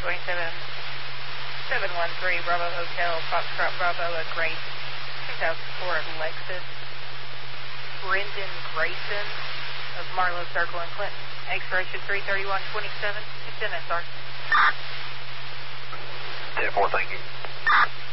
713 Bravo Hotel, Foxtrot Bravo, a Grace 2004 Lexus. Brendan Grayson of Marlowe Circle in Clinton. Expiration 3/31/27. It's MSR. 10-4, thank you.